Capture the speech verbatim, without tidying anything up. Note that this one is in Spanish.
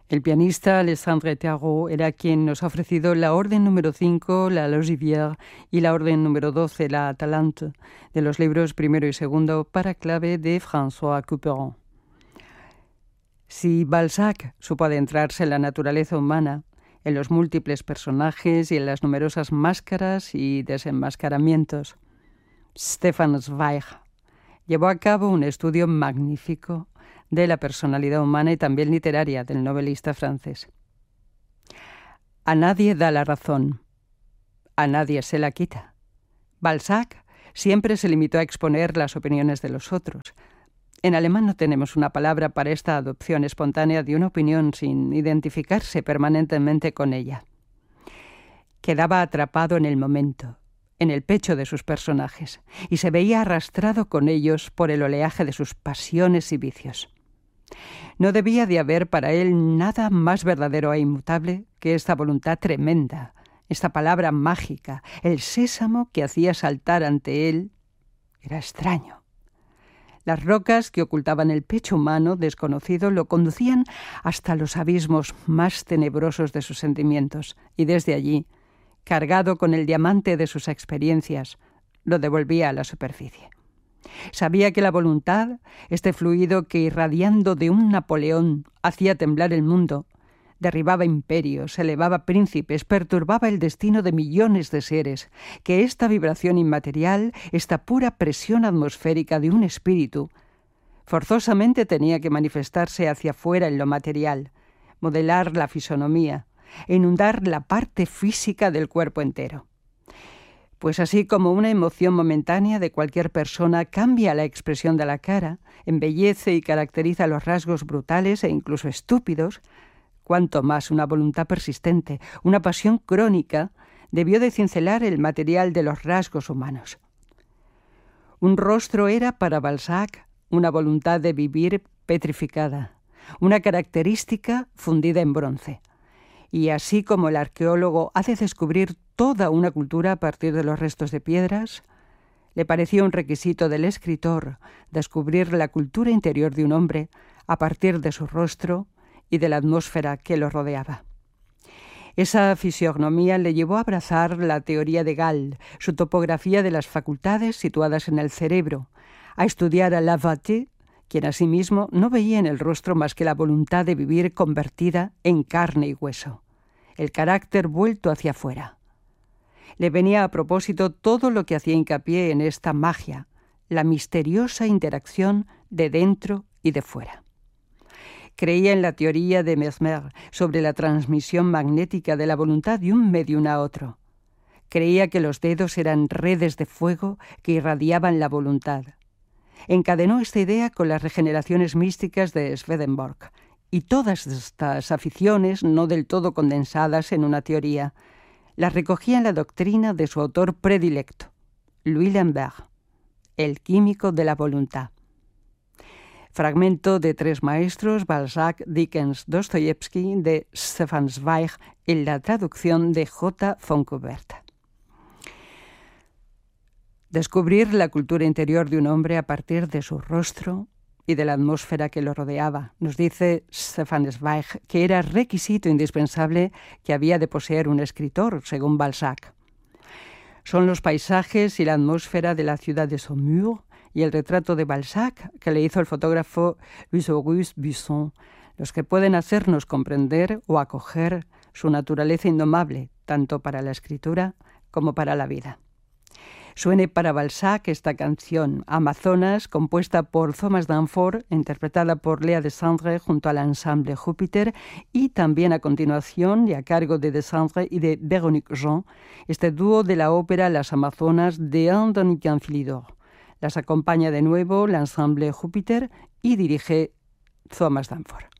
El pianista Alexandre Tarot era quien nos ha ofrecido la orden número cinco, la Logivrière, y la orden número doce, la Atalante, de los libros primero y segundo para clave de François Couperin. Si Balzac supo adentrarse en la naturaleza humana, en los múltiples personajes y en las numerosas máscaras y desenmascaramientos, Stefan Zweig llevó a cabo un estudio magnífico de la personalidad humana y también literaria del novelista francés. A nadie da la razón, a nadie se la quita. Balzac siempre se limitó a exponer las opiniones de los otros. En alemán no tenemos una palabra para esta adopción espontánea de una opinión sin identificarse permanentemente con ella. Quedaba atrapado en el momento, en el pecho de sus personajes, y se veía arrastrado con ellos por el oleaje de sus pasiones y vicios. No debía de haber para él nada más verdadero e inmutable que esta voluntad tremenda, esta palabra mágica, el sésamo que hacía saltar ante él. Era extraño. Las rocas que ocultaban el pecho humano desconocido lo conducían hasta los abismos más tenebrosos de sus sentimientos, y desde allí, cargado con el diamante de sus experiencias, lo devolvía a la superficie. Sabía que la voluntad, este fluido que irradiando de un Napoleón hacía temblar el mundo, derribaba imperios, elevaba príncipes, perturbaba el destino de millones de seres, que esta vibración inmaterial, esta pura presión atmosférica de un espíritu, forzosamente tenía que manifestarse hacia afuera en lo material, modelar la fisonomía, inundar la parte física del cuerpo entero. Pues así como una emoción momentánea de cualquier persona cambia la expresión de la cara, embellece y caracteriza los rasgos brutales e incluso estúpidos, cuanto más una voluntad persistente, una pasión crónica, debió de cincelar el material de los rasgos humanos. Un rostro era para Balzac una voluntad de vivir petrificada, una característica fundida en bronce. Y así como el arqueólogo ha de descubrir toda una cultura a partir de los restos de piedras, le parecía un requisito del escritor descubrir la cultura interior de un hombre a partir de su rostro y de la atmósfera que lo rodeaba. Esa fisionomía le llevó a abrazar la teoría de Gall, su topografía de las facultades situadas en el cerebro, a estudiar a Lavater, quien asimismo no veía en el rostro más que la voluntad de vivir convertida en carne y hueso, el carácter vuelto hacia afuera. Le venía a propósito todo lo que hacía hincapié en esta magia, la misteriosa interacción de dentro y de fuera. Creía en la teoría de Mesmer sobre la transmisión magnética de la voluntad de un medium a otro. Creía que los dedos eran redes de fuego que irradiaban la voluntad. Encadenó esta idea con las regeneraciones místicas de Swedenborg, y todas estas aficiones, no del todo condensadas en una teoría, las recogía en la doctrina de su autor predilecto, Louis Lambert, el químico de la voluntad. Fragmento de Tres maestros, Balzac, Dickens, Dostoyevsky, de Stefan Zweig, en la traducción de J. Foncubert. Descubrir la cultura interior de un hombre a partir de su rostro y de la atmósfera que lo rodeaba. Nos dice Stefan Zweig que era requisito indispensable que había de poseer un escritor, según Balzac. Son los paisajes y la atmósfera de la ciudad de Saumur y el retrato de Balzac que le hizo el fotógrafo Louis-Auguste Buisson, los que pueden hacernos comprender o acoger su naturaleza indomable, tanto para la escritura como para la vida. Suene para Balzac esta canción, Amazonas, compuesta por Thomas Danforth, interpretada por Léa Desandre junto al ensamble Júpiter, y también a continuación, y a cargo de Desandre y de Véronique Jean, este dúo de la ópera Las Amazonas de Anthony Canfilidor. Las acompaña de nuevo el ensamble Júpiter y dirige Thomas Danforth.